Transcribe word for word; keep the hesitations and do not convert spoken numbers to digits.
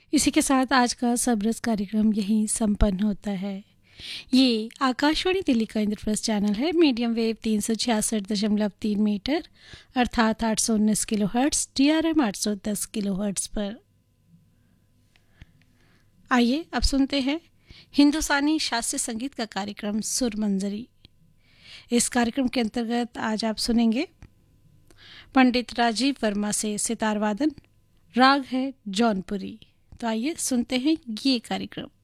इसी के साथ आज का सबरस कार्यक्रम यहीं संपन्न होता है। ये आकाशवाणी दिल्ली का इंद्रप्रस्थ चैनल है। मीडियम वेव तीन सौ छियासठ दशमलव तीन मीटर अर्थात आठ सौ उन्नीस kilo hertz, D R M आठ सौ दस किलो हर्ट्स पर। आइए अब सुनते हैं हिंदुस्तानी शास्त्रीय संगीत का कार्यक्रम सुर मंजरी। इस कार्यक्रम के अंतर्गत आज आप सुनेंगे पंडित राजीव वर्मा से सितार वादन, राग है जौनपुरी। तो आइए सुनते हैं ये कार्यक्रम।